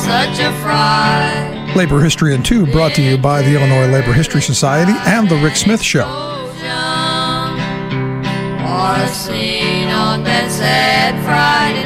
such a fright. Labor History in 2 brought to you by the Illinois Labor History Society and The Rick Smith Show. Or seen on that sad Friday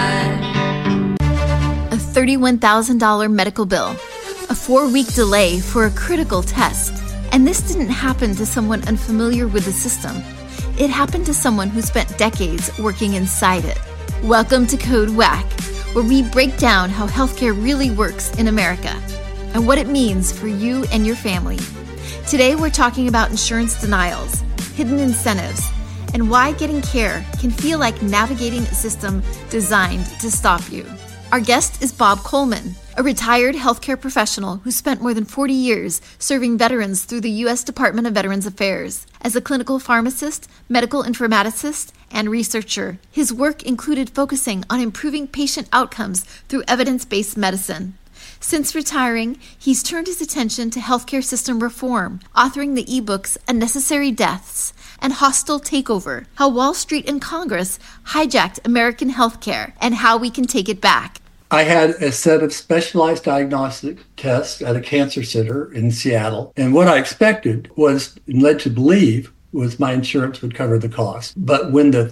night. A $31,000 medical bill, a 4-week delay for a critical test. And this didn't happen to someone unfamiliar with the system. It happened to someone who spent decades working inside it. Welcome to Code Whack, where we break down how healthcare really works in America and what it means for you and your family. Today we're talking about insurance denials, hidden incentives, and why getting care can feel like navigating a system designed to stop you. Our guest is Bob Coleman, a retired healthcare professional who spent more than 40 years serving veterans through the U.S. Department of Veterans Affairs. As a clinical pharmacist, medical informaticist, and researcher, his work included focusing on improving patient outcomes through evidence-based medicine. Since retiring, he's turned his attention to healthcare system reform, authoring the ebooks Unnecessary Deaths and Hostile Takeover, How Wall Street and Congress Hijacked American Healthcare and How We Can Take It Back. I had a set of specialized diagnostic tests at a cancer center in Seattle. And what I expected was, and led to believe, was my insurance would cover the cost. But when the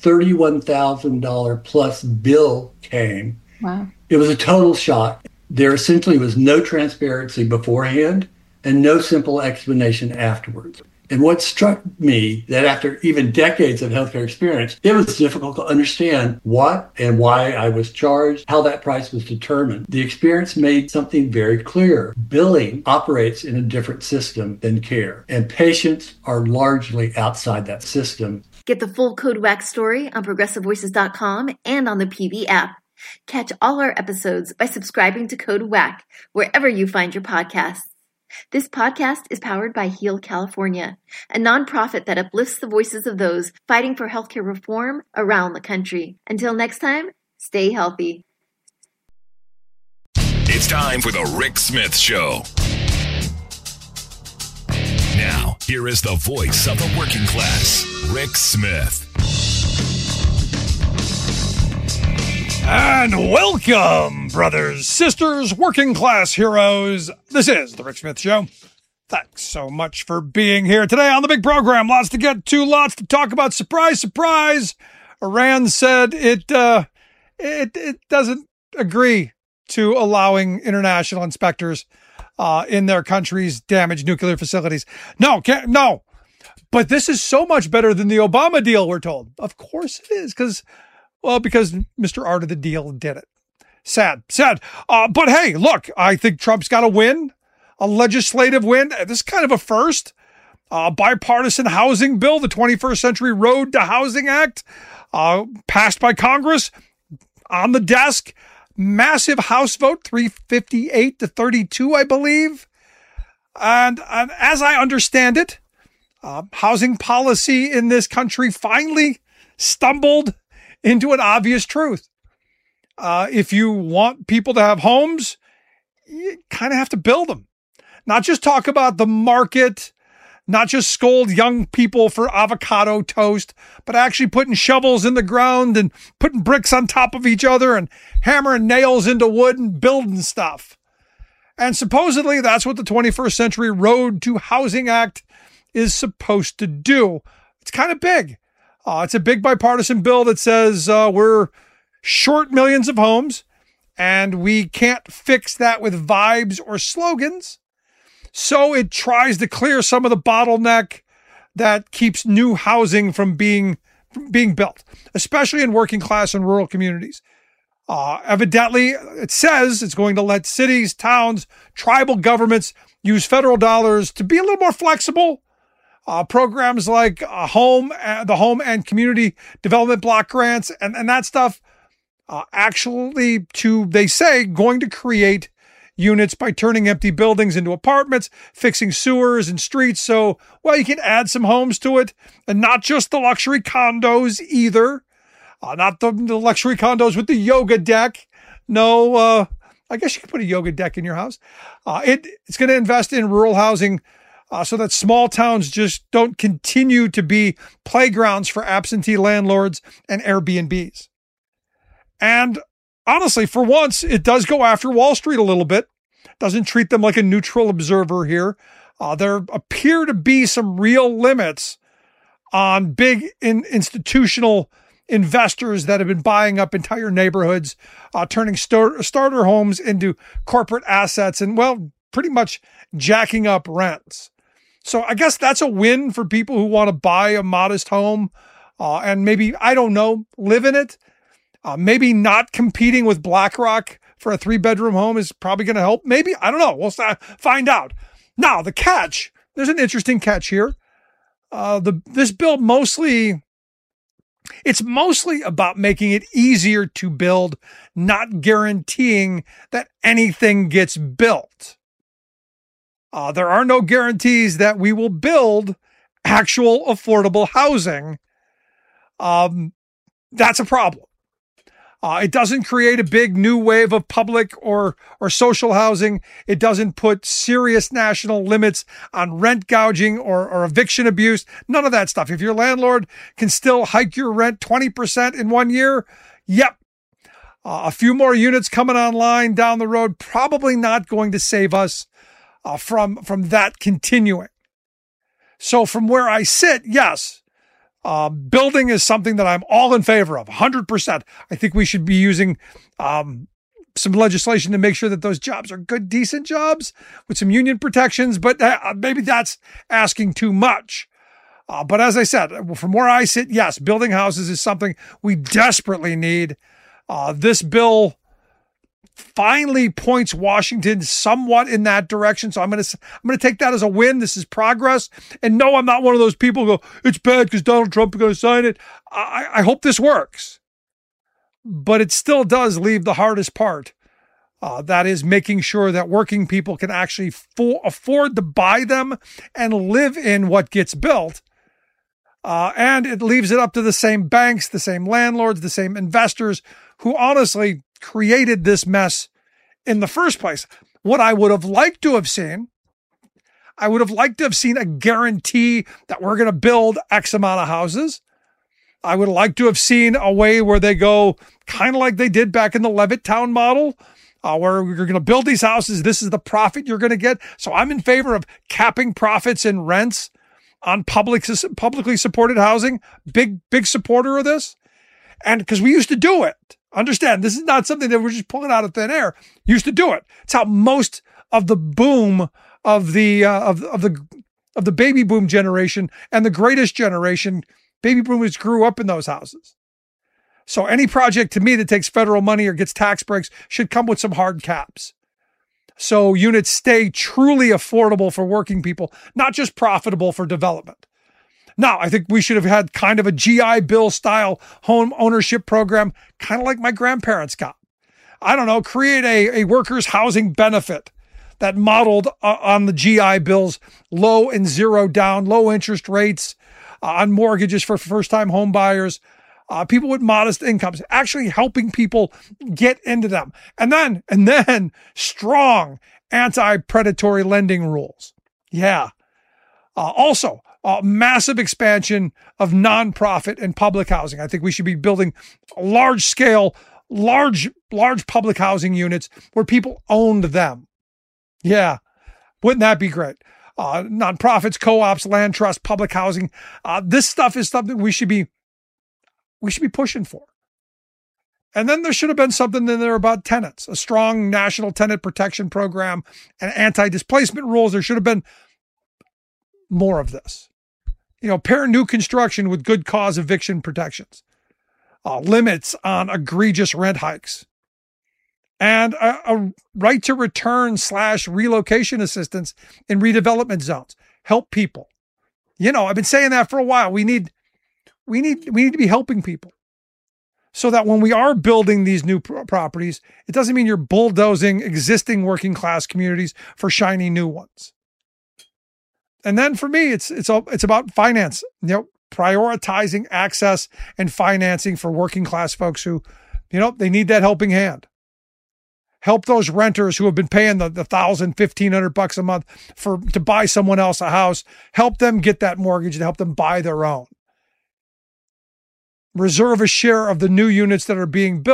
$31,000 plus bill came, Wow. It was a total shock. There essentially was no transparency beforehand and no simple explanation afterwards. And what struck me that after even decades of healthcare experience, it was difficult to understand what and why I was charged, how that price was determined. The experience made something very clear. Billing operates in a different system than care, and patients are largely outside that system. Get the full Code Whack story on ProgressiveVoices.com and on the PV app. Catch all our episodes by subscribing to Code Whack wherever you find your podcasts. This podcast is powered by Heal California, a nonprofit that uplifts the voices of those fighting for healthcare reform around the country. Until next time, stay healthy. It's time for the Rick Smith Show. Now, here is the voice of the working class, Rick Smith. And welcome, brothers, sisters, working class heroes. This is the Rick Smith Show. Thanks so much for being here today on the big program. Lots to get to, lots to talk about. Surprise, surprise. Iran said it doesn't agree to allowing international inspectors in their country's damaged nuclear facilities. No. But this is so much better than the Obama deal, we're told. Of course it is, because Mr. Art of the Deal did it. Sad. But hey, look, I think Trump's got a win, a legislative win. This is kind of a first. Bipartisan housing bill, the 21st Century Road to Housing Act, passed by Congress, on the desk. Massive House vote, 358 to 32, I believe. And as I understand it, housing policy in this country finally stumbled into an obvious truth. If you want people to have homes, you kind of have to build them. Not just talk about the market, not just scold young people for avocado toast, but actually putting shovels in the ground and putting bricks on top of each other and hammering nails into wood and building stuff. And supposedly that's what the 21st Century Road to Housing Act is supposed to do. It's kind of big. It's a big bipartisan bill that says we're short millions of homes and we can't fix that with vibes or slogans. So it tries to clear some of the bottleneck that keeps new housing from being built, especially in working class and rural communities. Evidently, it says it's going to let cities, towns, tribal governments use federal dollars to be a little more flexible. Programs like the Home and Community Development Block Grants and that stuff actually, they say, going to create units by turning empty buildings into apartments, fixing sewers and streets. So, well, you can add some homes to it, and not just the luxury condos either. Not the luxury condos with the yoga deck. No, I guess you could put a yoga deck in your house. It's going to invest in rural housing so that small towns just don't continue to be playgrounds for absentee landlords and Airbnbs. And honestly, for once, it does go after Wall Street a little bit. Doesn't treat them like a neutral observer here. There appear to be some real limits on big institutional investors that have been buying up entire neighborhoods, turning starter homes into corporate assets and, well, pretty much jacking up rents. So I guess that's a win for people who want to buy a modest home and maybe, I don't know, live in it. Maybe not competing with BlackRock for a 3-bedroom home is probably going to help. Maybe, I don't know. We'll find out. Now, the catch, there's an interesting catch here. This bill it's mostly about making it easier to build, not guaranteeing that anything gets built. There are no guarantees that we will build actual affordable housing. That's a problem. It doesn't create a big new wave of public or social housing. It doesn't put serious national limits on rent gouging or eviction abuse. None of that stuff. If your landlord can still hike your rent 20% in 1 year, yep. A few more units coming online down the road, probably not going to save us from that continuing. So from where I sit, yes, building is something that I'm all in favor of, 100%. I think we should be using some legislation to make sure that those jobs are good, decent jobs with some union protections, but maybe that's asking too much. But as I said, from where I sit, yes, building houses is something we desperately need. This bill finally points Washington somewhat in that direction. So I'm going to take that as a win. This is progress. And no, I'm not one of those people who go, it's bad because Donald Trump is going to sign it. I hope this works. But it still does leave the hardest part. That is making sure that working people can actually afford to buy them and live in what gets built. And it leaves it up to the same banks, the same landlords, the same investors who honestly created this mess in the first place. What I would have liked to have seen, a guarantee that we're going to build X amount of houses. I would like to have seen a way where they go kind of like they did back in the Levittown model, where you're going to build these houses. This is the profit you're going to get. So I'm in favor of capping profits and rents on publicly supported housing. Big supporter of this. And because we used to do it. Understand, this is not something that we're just pulling out of thin air. Used to do it. It's how most of the boom of the baby boom generation and the greatest generation, baby boomers grew up in those houses. So any project to me that takes federal money or gets tax breaks should come with some hard caps. So units stay truly affordable for working people, not just profitable for development. Now, I think we should have had kind of a GI Bill style home ownership program, kind of like my grandparents got. I don't know, create a workers' housing benefit that modeled on the GI Bill's low and zero down, low interest rates on mortgages for first-time home buyers, people with modest incomes, actually helping people get into them. And then strong anti-predatory lending rules. Yeah. Also, massive expansion of nonprofit and public housing. I think we should be building large public housing units where people owned them. Yeah. Wouldn't that be great? Nonprofits, co-ops, land trust, public housing. This stuff is something we should be pushing for. And then there should have been something in there about tenants, a strong national tenant protection program and anti-displacement rules. There should have been more of this. Pair new construction with good cause eviction protections, limits on egregious rent hikes, and a right to return / relocation assistance in redevelopment zones. Help people. I've been saying that for a while. We need to be helping people so that when we are building these new properties, it doesn't mean you're bulldozing existing working class communities for shiny new ones. And then for me, it's about finance, prioritizing access and financing for working class folks who, they need that helping hand. Help those renters who have been paying the $1,000, $1,500 a month to buy someone else a house. Help them get that mortgage and help them buy their own. Reserve a share of the new units that are being built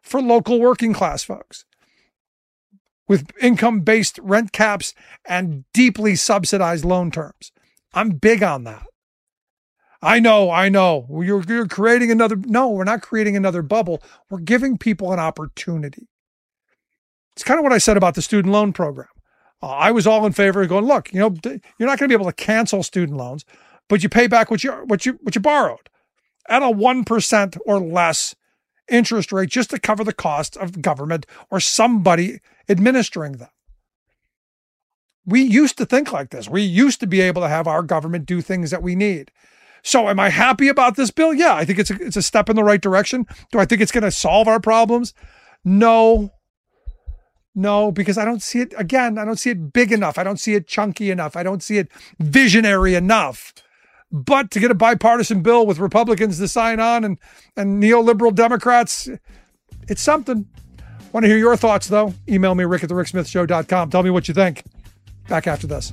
for local working class folks with income-based rent caps and deeply subsidized loan terms. I'm big on that. I know. You're creating another. No, we're not creating another bubble. We're giving people an opportunity. It's kind of what I said about the student loan program. I was all in favor of going, look, you're not going to be able to cancel student loans, but you pay back what you borrowed at a 1% or less interest rate just to cover the cost of government or somebody administering them. We used to think like this. We used to be able to have our government do things that we need. So am I happy about this bill? Yeah, I think it's a step in the right direction. Do I think it's going to solve our problems? No, because I don't see it, again, I don't see it big enough. I don't see it chunky enough. I don't see it visionary enough. But to get a bipartisan bill with Republicans to sign on and neoliberal Democrats, it's something. Want to hear your thoughts, though? Email me, rick@thericksmithshow.com. Tell me what you think. Back after this.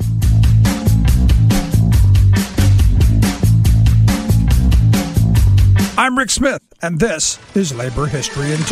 I'm Rick Smith, and this is Labor History in 2.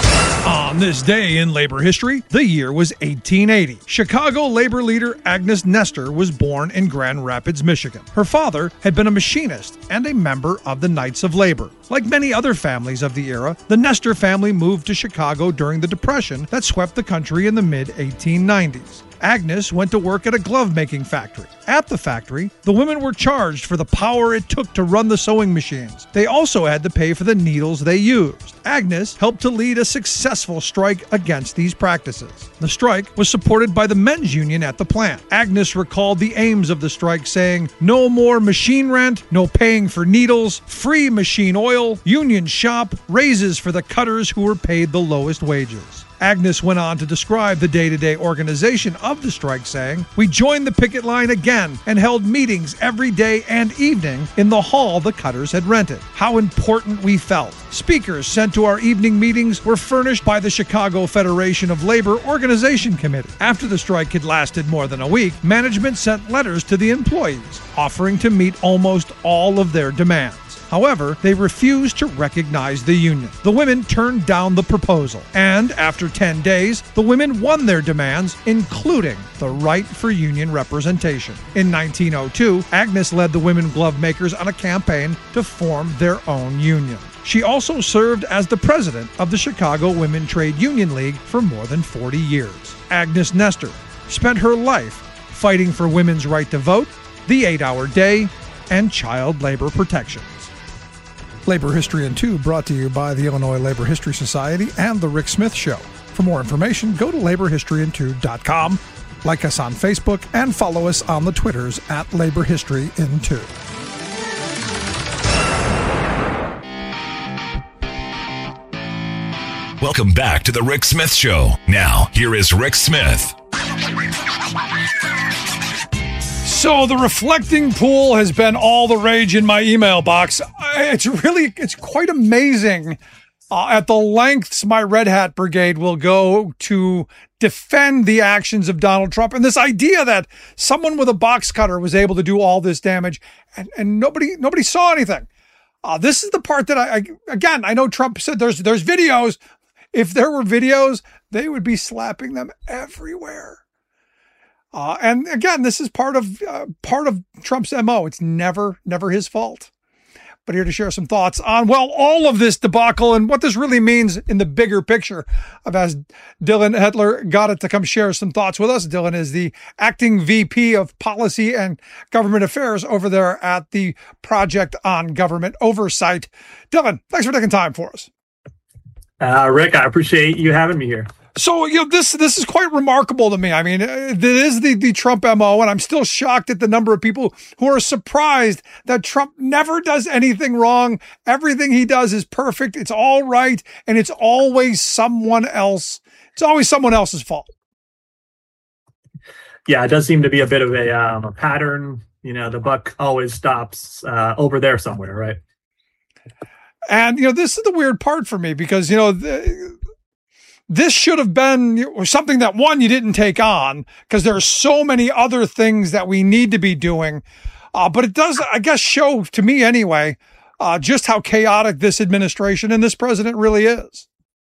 On this day in labor history, the year was 1880. Chicago labor leader Agnes Nestor was born in Grand Rapids, Michigan. Her father had been a machinist and a member of the Knights of Labor. Like many other families of the era, the Nestor family moved to Chicago during the Depression that swept the country in the mid-1890s. Agnes went to work at a glove-making factory. At the factory, the women were charged for the power it took to run the sewing machines. They also had to pay for the needles they used. Agnes helped to lead a successful strike against these practices. The strike was supported by the men's union at the plant. Agnes recalled the aims of the strike, saying, "No more machine rent, no paying for needles, free machine oil, union shop, raises for the cutters who were paid the lowest wages." Agnes went on to describe the day-to-day organization of the strike, saying, "We joined the picket line again and held meetings every day and evening in the hall the cutters had rented. How important we felt. Speakers sent to our evening meetings were furnished by the Chicago Federation of Labor Organization Committee. After the strike had lasted more than a week, management sent letters to the employees offering to meet almost all of their demands. However, they refused to recognize the union. The women turned down the proposal, and after 10 days, the women won their demands, including the right for union representation. In 1902, Agnes led the women glove makers on a campaign to form their own union. She also served as the president of the Chicago Women Trade Union League for more than 40 years. Agnes Nestor spent her life fighting for women's right to vote, the 8-hour day, and child labor protections. Labor History in 2 brought to you by the Illinois Labor History Society and The Rick Smith Show. For more information, go to laborhistoryin2.com, like us on Facebook, and follow us on the Twitters at Labor History in 2. Welcome back to The Rick Smith Show. Now, here is Rick Smith. So the reflecting pool has been all the rage in my email box. It's quite amazing at the lengths my Red Hat Brigade will go to defend the actions of Donald Trump. And this idea that someone with a box cutter was able to do all this damage and nobody saw anything. This is the part that I know Trump said there's videos. If there were videos, they would be slapping them everywhere. And again, this is part of Trump's MO. It's never his fault. But here to share some thoughts on, all of this debacle and what this really means in the bigger picture. I've asked Dylan Hetler got it to come share some thoughts with us. Dylan is the acting VP of Policy and Government Affairs over there at the Project on Government Oversight. Dylan, thanks for taking time for us. Rick, I appreciate you having me here. So, this is quite remarkable to me. I mean, it is the Trump MO, and I'm still shocked at the number of people who are surprised that Trump never does anything wrong. Everything he does is perfect. It's all right. And it's always someone else. It's always someone else's fault. Yeah, it does seem to be a bit of a pattern. The buck always stops over there somewhere, right? And, this is the weird part for me because, this should have been something that, one, you didn't take on because there are so many other things that we need to be doing. But it does, I guess, show to me anyway, just how chaotic this administration and this president really is.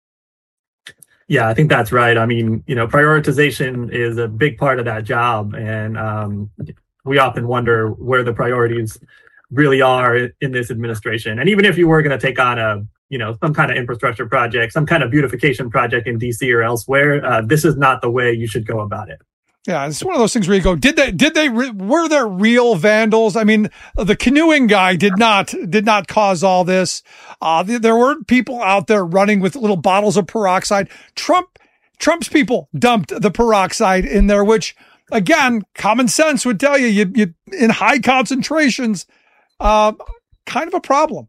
Yeah, I think that's right. I mean, prioritization is a big part of that job. And we often wonder where the priorities really are in this administration. And even if you were going to take on some kind of infrastructure project, some kind of beautification project in DC or elsewhere, this is not the way you should go about it. Yeah, it's one of those things where you go, were there real vandals? I mean, the canoeing guy did not cause all this. There were people out there running with little bottles of peroxide. Trump's people dumped the peroxide in there, which again, common sense would tell you in high concentrations, kind of a problem.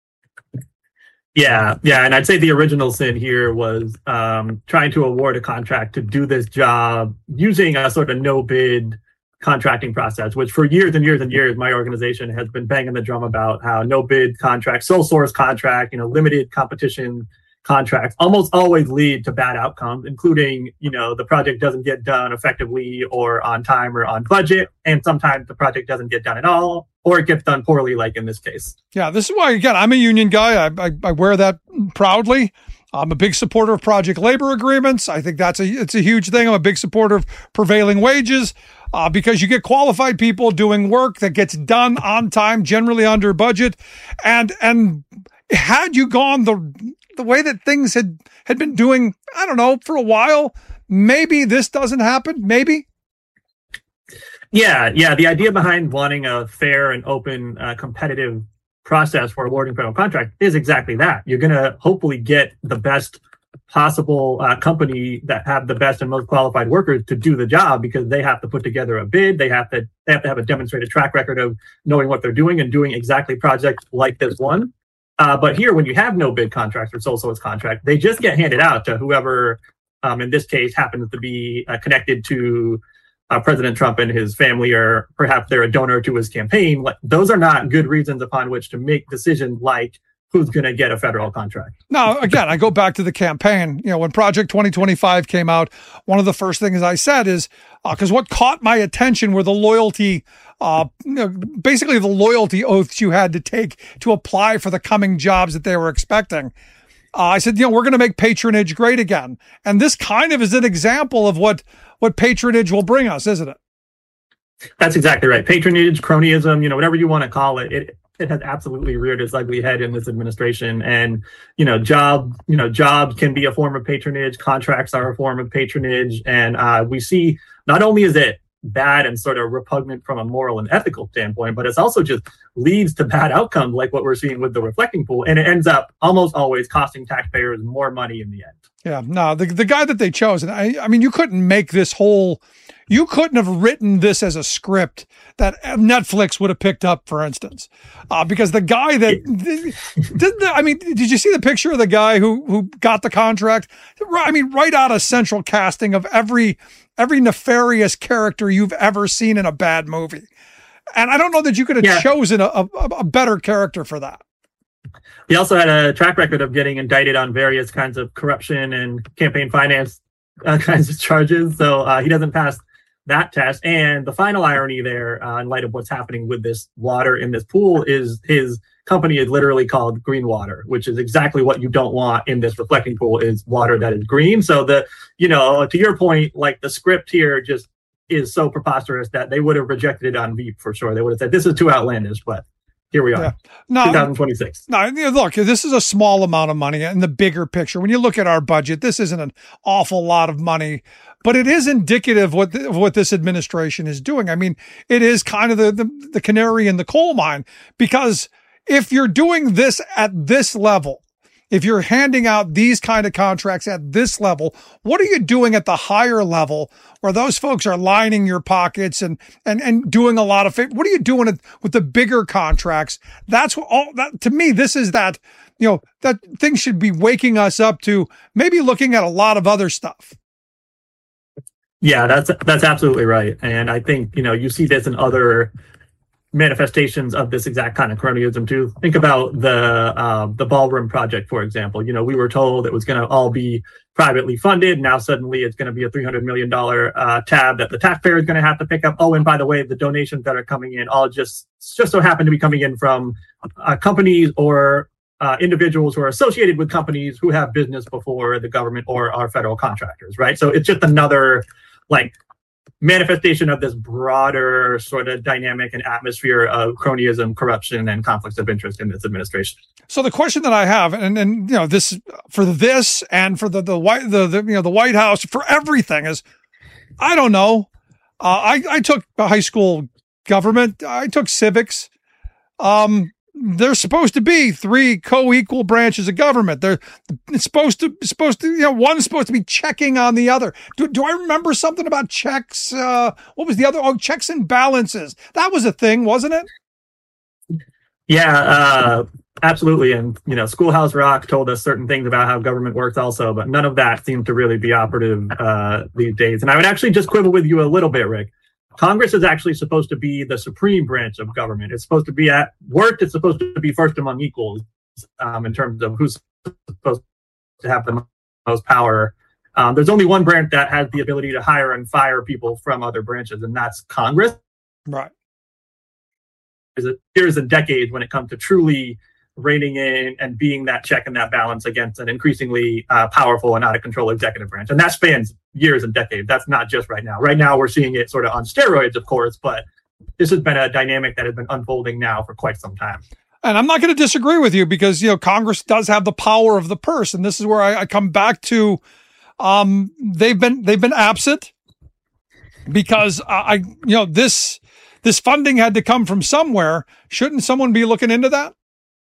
Yeah. And I'd say the original sin here was trying to award a contract to do this job using a sort of no-bid contracting process, which for years and years and years, my organization has been banging the drum about how no-bid contract, sole source contract, limited competition contracts almost always lead to bad outcomes, including, the project doesn't get done effectively or on time or on budget. And sometimes the project doesn't get done at all, or it gets done poorly, like in this case. Yeah, this is why, again, I'm a union guy. I wear that proudly. I'm a big supporter of project labor agreements. I think it's a huge thing. I'm a big supporter of prevailing wages because you get qualified people doing work that gets done on time, generally under budget. And had you gone the way that things had been doing, I don't know, for a while, maybe this doesn't happen. Maybe. Yeah. The idea behind wanting a fair and open, competitive process for awarding federal contract is exactly that. You're going to hopefully get the best possible company that have the best and most qualified workers to do the job, because they have to put together a bid. They have to have a demonstrated track record of knowing what they're doing and doing exactly projects like this one. But here, when you have no bid contracts or sole source contract, they just get handed out to whoever, in this case, happens to be connected to President Trump and his family, or perhaps they're a donor to his campaign. Those are not good reasons upon which to make decisions like who's going to get a federal contract. Now, again, I go back to the campaign. When Project 2025 came out, one of the first things I said is, because what caught my attention were the loyalty, basically the loyalty oaths you had to take to apply for the coming jobs that they were expecting. I said, we're going to make patronage great again. And this kind of is an example of what patronage will bring us, isn't it? That's exactly right. Patronage, cronyism, whatever you want to call it, it has absolutely reared its ugly head in this administration. And, jobs can be a form of patronage. Contracts are a form of patronage. And we see not only is it bad and sort of repugnant from a moral and ethical standpoint, but it's also just leads to bad outcomes like what we're seeing with the reflecting pool. And it ends up almost always costing taxpayers more money in the end. Yeah, no, the guy that they chose, and I mean, you couldn't have written this as a script that Netflix would have picked up, for instance, because the guy that, did you see the picture of the guy who got the contract? I mean, right out of central casting of every nefarious character you've ever seen in a bad movie. And I don't know that you could have chosen a better character for that. He also had a track record of getting indicted on various kinds of corruption and campaign finance kinds of charges. So he doesn't pass that test. And the final irony there, in light of what's happening with this water in this pool, is his company is literally called Green Water, which is exactly what you don't want in this reflecting pool, is water that is green. So to your point, like the script here just is so preposterous that they would have rejected it on Veep for sure. They would have said, this is too outlandish, but here we are. Yeah. No, 2026. No, look, this is a small amount of money in the bigger picture. When you look at our budget, this isn't an awful lot of money, but it is indicative of what this administration is doing. I mean, it is kind of the canary in the coal mine, because if you're doing this at this level, if you're handing out these kind of contracts at this level, what are you doing at the higher level where those folks are lining your pockets and doing a lot of favor? What are you doing with the bigger contracts? That's what all that, to me, this is that, that thing should be waking us up to maybe looking at a lot of other stuff. Yeah, that's absolutely right. And I think, you see this in other manifestations of this exact kind of cronyism too. Think about the ballroom project, for example. We were told it was going to all be privately funded. Now suddenly it's going to be a $300 million tab that the taxpayer is going to have to pick up. Oh, and by the way, the donations that are coming in all just so happen to be coming in from companies or individuals who are associated with companies who have business before the government or our federal contractors, right? So it's just another like manifestation of this broader sort of dynamic and atmosphere of cronyism, corruption, and conflicts of interest in this administration. So the question that I have, and you know, this for this and for the White House, for everything is, I don't know. I took high school government. I took civics. There's supposed to be 3 co-equal branches of government. It's supposed to, you know, one's supposed to be checking on the other. Do I remember something about checks? What was the other? Oh, checks and balances. That was a thing, wasn't it? Yeah, absolutely. And, you know, Schoolhouse Rock told us certain things about how government works also, but none of that seemed to really be operative these days. And I would actually just quibble with you a little bit, Rick. Congress is actually supposed to be the supreme branch of government. It's supposed to be at work. It's supposed to be first among equals in terms of who's supposed to have the most power. There's only one branch that has the ability to hire and fire people from other branches, and that's Congress. Right. Years and decades when it comes to truly reining in and being that check and that balance against an increasingly powerful and out of control executive branch. And that spans years and decades. That's not just right now. Right now, we're seeing it sort of on steroids, of course, but this has been a dynamic that has been unfolding now for quite some time. And I'm not going to disagree with you because, you know, Congress does have the power of the purse. And this is where I come back to, they've been absent because this funding had to come from somewhere. Shouldn't someone be looking into that?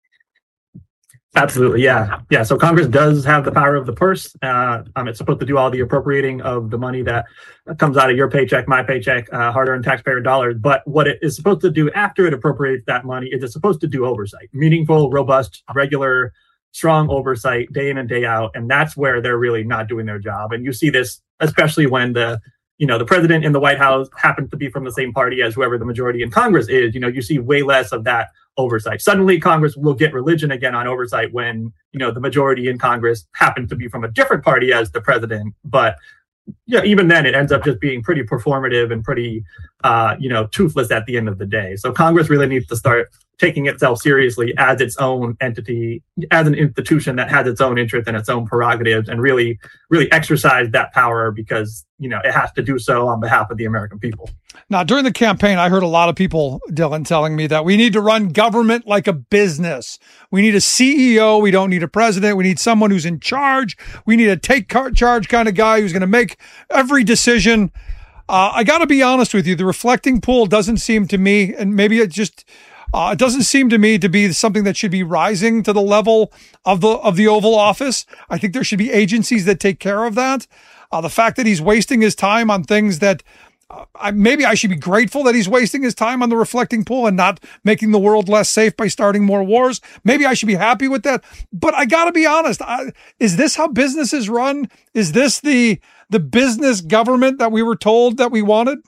Absolutely. Yeah. Yeah. So Congress does have the power of the purse. It's supposed to do all the appropriating of the money that comes out of your paycheck, my paycheck, hard-earned taxpayer dollars. But what it is supposed to do after it appropriates that money is it's supposed to do oversight, meaningful, robust, regular, strong oversight day in and day out. And that's where they're really not doing their job. And you see this, especially when the president in the White House happens to be from the same party as whoever the majority in Congress is. You know, you see way less of that oversight. Suddenly Congress will get religion again on oversight when, you know, the majority in Congress happens to be from a different party as the president. But yeah, even then it ends up just being pretty performative and pretty, toothless at the end of the day. So Congress really needs to start taking itself seriously as its own entity, as an institution that has its own interest and its own prerogatives, and really, really exercise that power because, you know, it has to do so on behalf of the American people. Now, during the campaign, I heard a lot of people, Dylan, telling me that we need to run government like a business. We need a CEO. We don't need a president. We need someone who's in charge. We need a take charge kind of guy who's going to make every decision. I got to be honest with you. The reflecting pool doesn't seem to me, and maybe it just, it doesn't seem to me to be something that should be rising to the level of the Oval Office. I think there should be agencies that take care of that. The fact that he's wasting his time on things that maybe I should be grateful that he's wasting his time on the reflecting pool and not making the world less safe by starting more wars. Maybe I should be happy with that. But I got to be honest. Is this how businesses run? Is this the business government that we were told that we wanted?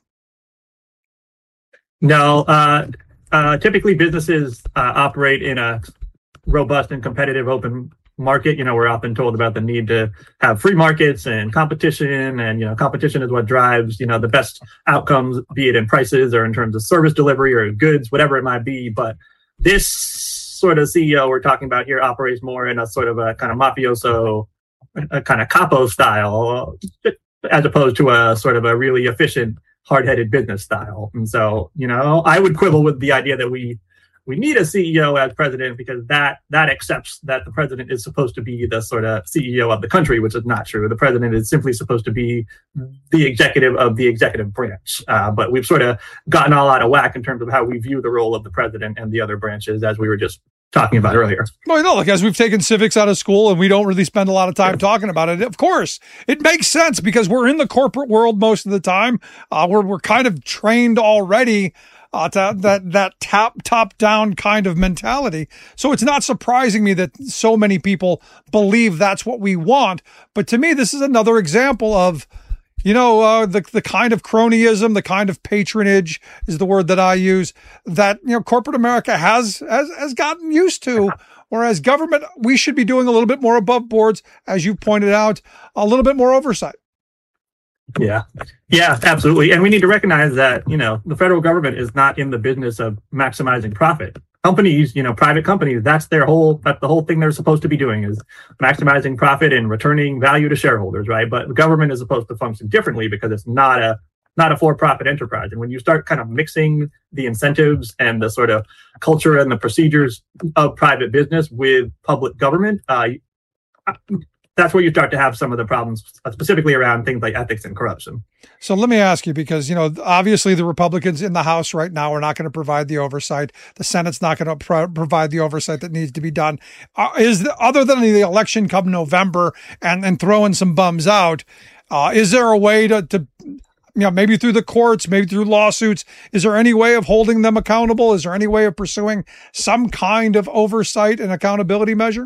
No. Typically, businesses operate in a robust and competitive open market. You know, we're often told about the need to have free markets and competition, and, you know, competition is what drives, you know, the best outcomes, be it in prices or in terms of service delivery or goods, whatever it might be. But this sort of CEO we're talking about here operates more in a sort of a kind of mafioso, a kind of capo style, as opposed to a sort of a really efficient, hard-headed business style. And so, you know, I would quibble with the idea that we need a CEO as president, because that accepts that the president is supposed to be the sort of CEO of the country, which is not true. The president is simply supposed to be the executive of the executive branch. But we've sort of gotten all out of whack in terms of how we view the role of the president and the other branches, as we were just talking about earlier. Well, you know, like, as we've taken civics out of school and we don't really spend a lot of time talking about it, of course, it makes sense because we're in the corporate world most of the time. We're kind of trained already to that top down kind of mentality. So it's not surprising me that so many people believe that's what we want. But to me, this is another example of, you know, the kind of cronyism, the kind of patronage is the word that I use, that, you know, corporate America has gotten used to. Whereas government, we should be doing a little bit more above boards, as you pointed out, a little bit more oversight. Yeah, absolutely. And we need to recognize that, you know, the federal government is not in the business of maximizing profit. companies, private companies, that's the whole thing they're supposed to be doing is maximizing profit and returning value to shareholders, right? But the government is supposed to function differently because it's not a for-profit enterprise. And when you start kind of mixing the incentives and the sort of culture and the procedures of private business with public government, that's where you start to have some of the problems, specifically around things like ethics and corruption. So let me ask you, because, obviously the Republicans in the House right now are not going to provide the oversight. The Senate's not going to provide the oversight that needs to be done. Other than the election come November and throwing some bums out, is there a way to maybe through the courts, maybe through lawsuits, is there any way of holding them accountable? Is there any way of pursuing some kind of oversight and accountability measure?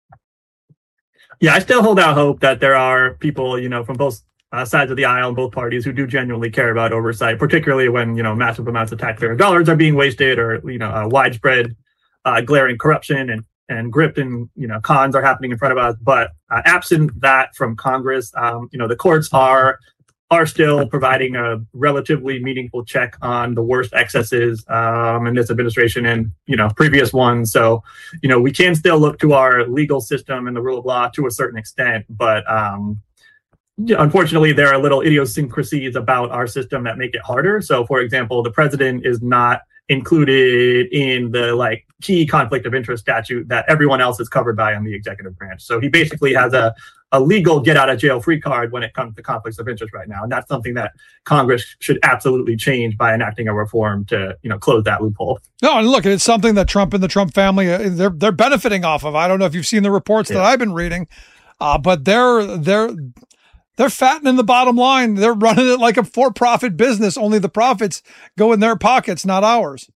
Yeah, I still hold out hope that there are people, from both sides of the aisle and both parties who do genuinely care about oversight, particularly when, massive amounts of taxpayer dollars are being wasted or, widespread glaring corruption and grift and, cons are happening in front of us. But absent that from Congress, the courts are still providing a relatively meaningful check on the worst excesses in this administration and, previous ones. So, we can still look to our legal system and the rule of law to a certain extent, but unfortunately, there are little idiosyncrasies about our system that make it harder. So, for example, the president is not included in the key conflict of interest statute that everyone else is covered by in the executive branch. So he basically has a legal get out of jail free card when it comes to conflicts of interest right now. And that's something that Congress should absolutely change by enacting a reform to, close that loophole. No, and look, it's something that Trump and the Trump family, they're benefiting off of. I don't know if you've seen the reports that I've been reading, but they're fattening the bottom line. They're running it like a for-profit business. Only the profits go in their pockets, not ours.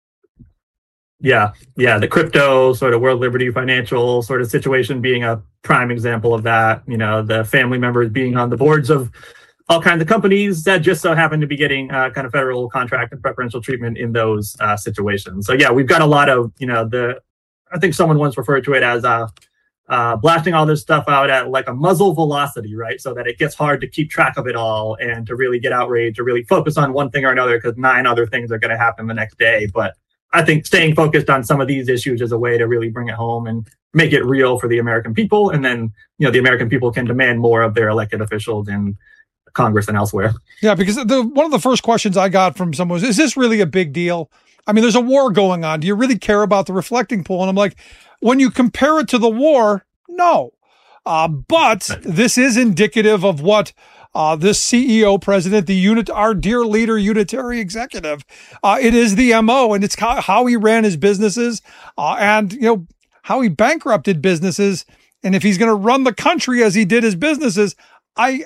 Yeah. The crypto sort of World Liberty Financial sort of situation being a prime example of that. The family members being on the boards of all kinds of companies that just so happen to be getting kind of federal contract and preferential treatment in those situations. So yeah, we've got a lot of, I think someone once referred to it as blasting all this stuff out at like a muzzle velocity, right? So that it gets hard to keep track of it all and to really get outraged, to really focus on one thing or another because 9 other things are going to happen the next day. But I think staying focused on some of these issues is a way to really bring it home and make it real for the American people. And then, the American people can demand more of their elected officials in Congress and elsewhere. Yeah, because one of the first questions I got from someone was, is this really a big deal? I mean, there's a war going on. Do you really care about the reflecting pool? And I'm like, when you compare it to the war, no. But this is indicative of what this CEO president, our dear leader, unitary executive, it is the MO, and it's how he ran his businesses and, how he bankrupted businesses. And if he's going to run the country as he did his businesses, I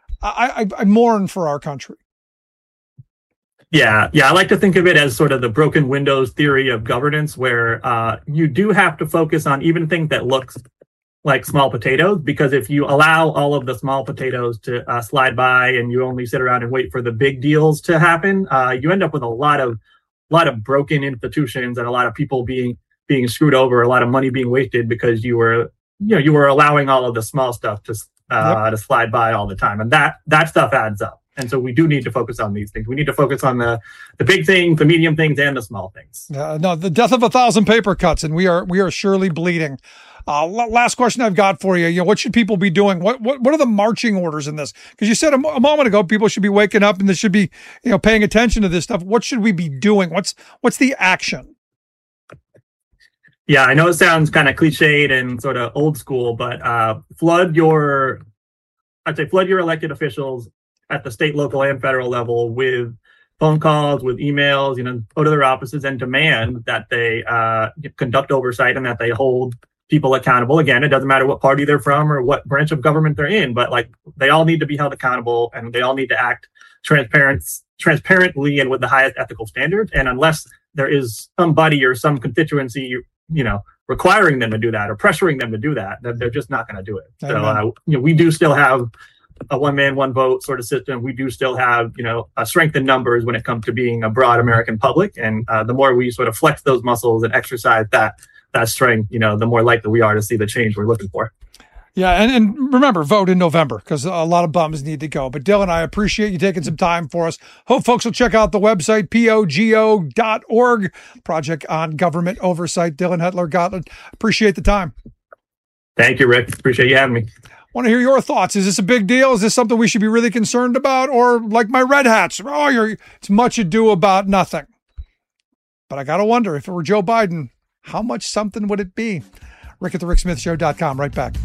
mourn for our country. Yeah. I like to think of it as sort of the broken windows theory of governance, where you do have to focus on even things that look like small potatoes, because if you allow all of the small potatoes to slide by and you only sit around and wait for the big deals to happen, you end up with a lot of broken institutions and a lot of people being screwed over, a lot of money being wasted because you were allowing all of the small stuff to slide by all the time, and that stuff adds up. And so we do need to focus on these things. We need to focus on the big things, the medium things, and the small things. No, the death of 1,000 paper cuts, and we are surely bleeding. Last question I've got for you. What should people be doing? What are the marching orders in this? Because you said a moment ago, people should be waking up and they should be, paying attention to this stuff. What should we be doing? What's the action? Yeah, I know it sounds kind of cliched and sort of old school, but flood your elected officials at the state, local, and federal level with phone calls, with emails, go to their offices and demand that they conduct oversight and that they hold people accountable. Again, it doesn't matter what party they're from or what branch of government they're in, but they all need to be held accountable and they all need to act transparently and with the highest ethical standards. And unless there is somebody or some constituency, requiring them to do that or pressuring them to do that, they're just not going to do it. So, we do still have a one man, one vote sort of system. We do still have, a strength in numbers when it comes to being a broad American public. And the more we sort of flex those muscles and exercise that strength, the more likely we are to see the change we're looking for. Yeah, and remember, vote in November because a lot of bums need to go. But Dylan, I appreciate you taking some time for us. Hope folks will check out the website, pogo.org, Project on Government Oversight. Dylan Hetler-Gotland, appreciate the time. Thank you, Rick. Appreciate you having me. Want to hear your thoughts. Is this a big deal? Is this something we should be really concerned about? Or like my red hats, it's much ado about nothing. But I got to wonder, if it were Joe Biden, how much something would it be? Rick at thericksmithshow.com. Right back.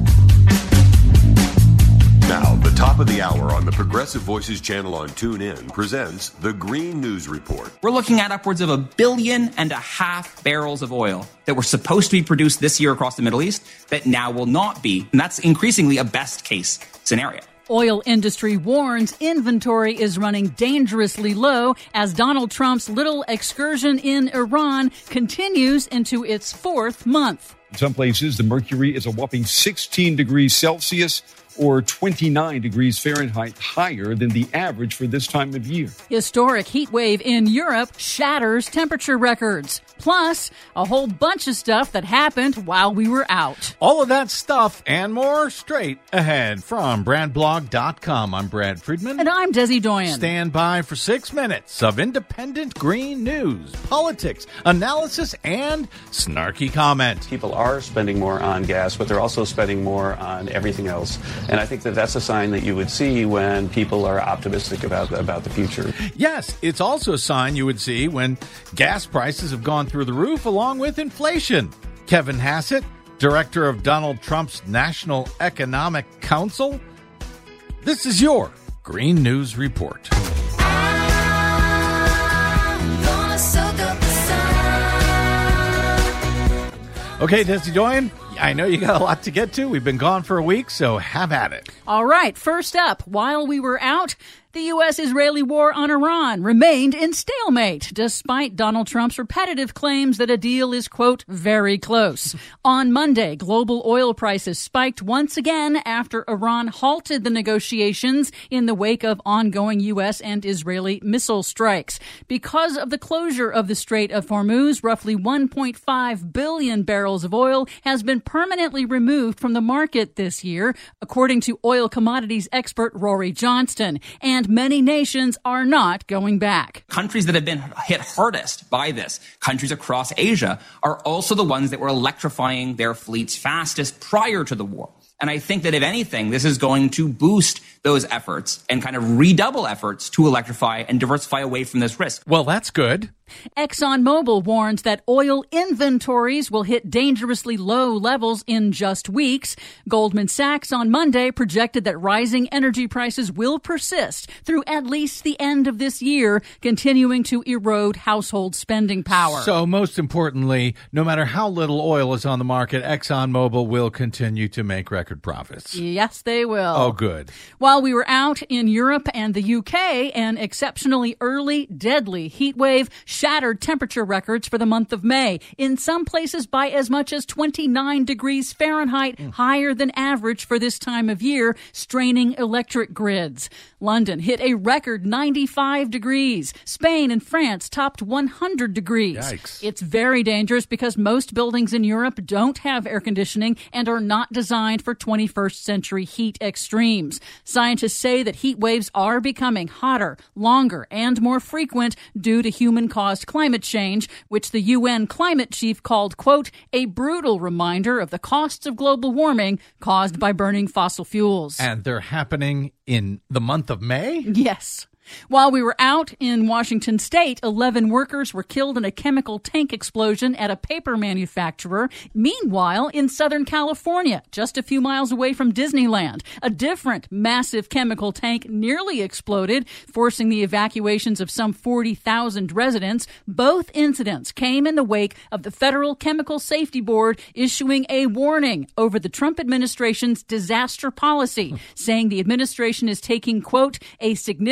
Now, the top of the hour on the Progressive Voices channel on TuneIn presents the Green News Report. We're looking at upwards of 1.5 billion barrels of oil that were supposed to be produced this year across the Middle East that now will not be. And that's increasingly a best case scenario. Oil industry warns inventory is running dangerously low as Donald Trump's little excursion in Iran continues into its 4th month. In some places, the mercury is a whopping 16 degrees Celsius or 29 degrees Fahrenheit higher than the average for this time of year. Historic heat wave in Europe shatters temperature records. Plus, a whole bunch of stuff that happened while we were out. All of that stuff and more straight ahead from BradBlog.com. I'm Brad Friedman. And I'm Desi Doyen. Stand by for 6 minutes of independent green news, politics, analysis, and snarky comment. People are spending more on gas, but they're also spending more on everything else. And I think that that's a sign that you would see when people are optimistic about the future. Yes, it's also a sign you would see when gas prices have gone through the roof along with inflation. Kevin Hassett, director of Donald Trump's National Economic Council. This is your Green News Report. Okay, Desi Doyen, I know you got a lot to get to. We've been gone for a week, so have at it. All right, first up, while we were out, the U.S.-Israeli war on Iran remained in stalemate, despite Donald Trump's repetitive claims that a deal is, quote, very close. On Monday, global oil prices spiked once again after Iran halted the negotiations in the wake of ongoing U.S. and Israeli missile strikes. Because of the closure of the Strait of Hormuz, roughly 1.5 billion barrels of oil has been permanently removed from the market this year, according to oil commodities expert Rory Johnston. And many nations are not going back. Countries that have been hit hardest by this, countries across Asia, are also the ones that were electrifying their fleets fastest prior to the war. And I think that if anything, this is going to boost those efforts and kind of redouble efforts to electrify and diversify away from this risk. Well, that's good. ExxonMobil warns that oil inventories will hit dangerously low levels in just weeks. Goldman Sachs on Monday projected that rising energy prices will persist through at least the end of this year, continuing to erode household spending power. So most importantly, no matter how little oil is on the market, ExxonMobil will continue to make record profits. Yes, they will. Oh, good. While we were out in Europe and the UK, an exceptionally early, deadly heat wave shattered temperature records for the month of May, in some places by as much as 29 degrees Fahrenheit, higher than average for this time of year, straining electric grids. London hit a record 95 degrees. Spain and France topped 100 degrees. Yikes. It's very dangerous because most buildings in Europe don't have air conditioning and are not designed for 21st century heat extremes. Scientists say that heat waves are becoming hotter, longer, and more frequent due to human-caused climate change, which the UN climate chief called, quote, a brutal reminder of the costs of global warming caused by burning fossil fuels. And they're happening in the month of May? Yes. While we were out in Washington state, 11 workers were killed in a chemical tank explosion at a paper manufacturer. Meanwhile, in Southern California, just a few miles away from Disneyland, a different massive chemical tank nearly exploded, forcing the evacuations of some 40,000 residents. Both incidents came in the wake of the Federal Chemical Safety Board issuing a warning over the Trump administration's disaster policy, saying the administration is taking, quote, a significant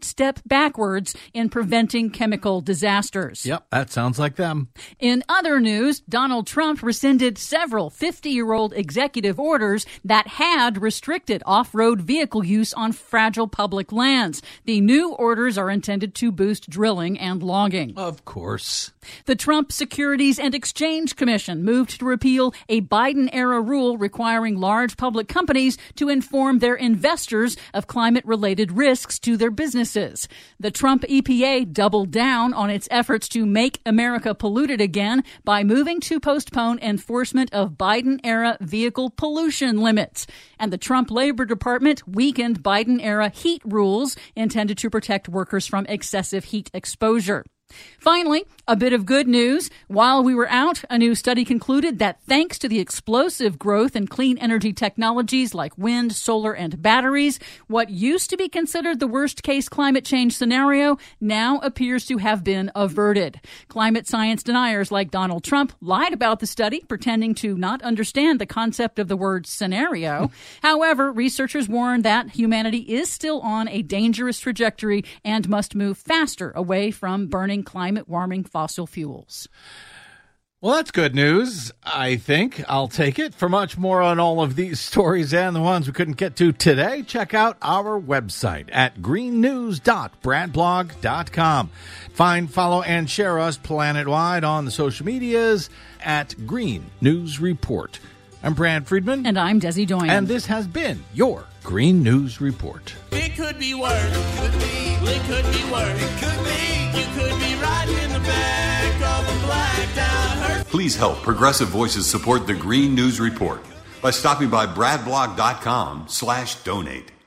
step backwards in preventing chemical disasters. Yep, that sounds like them. In other news, Donald Trump rescinded several 50-year-old executive orders that had restricted off-road vehicle use on fragile public lands. The new orders are intended to boost drilling and logging. Of course. The Trump Securities and Exchange Commission moved to repeal a Biden-era rule requiring large public companies to inform their investors of climate-related risks to their businesses. The Trump EPA doubled down on its efforts to make America polluted again by moving to postpone enforcement of Biden-era vehicle pollution limits. And the Trump Labor Department weakened Biden-era heat rules intended to protect workers from excessive heat exposure. Finally, a bit of good news. While we were out, a new study concluded that thanks to the explosive growth in clean energy technologies like wind, solar, and batteries, what used to be considered the worst-case climate change scenario now appears to have been averted. Climate science deniers like Donald Trump lied about the study, pretending to not understand the concept of the word scenario. However, researchers warn that humanity is still on a dangerous trajectory and must move faster away from burning climate-warming fossil fuels. Well, that's good news, I think. I'll take it. For much more on all of these stories and the ones we couldn't get to today, check out our website at greennews.bradblog.com. Find, follow, and share us planet-wide on the social medias at Green News Report. I'm Brad Friedman. And I'm Desi Doyen. And this has been your Green News Report. It could be worse. It could be. It could be worse. It could be. You could be riding in the back of a blacked out hearse. Please help Progressive Voices support the Green News Report by stopping by bradblog.com/donate.